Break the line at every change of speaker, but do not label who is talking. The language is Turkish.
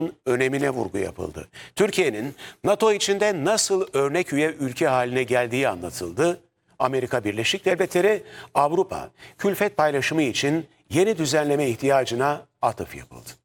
önemine vurgu yapıldı. Türkiye'nin NATO içinde nasıl örnek üye ülke haline geldiği anlatıldı. Amerika Birleşik Devletleri, Avrupa külfet paylaşımı için yeni düzenleme ihtiyacına atıf yapıldı.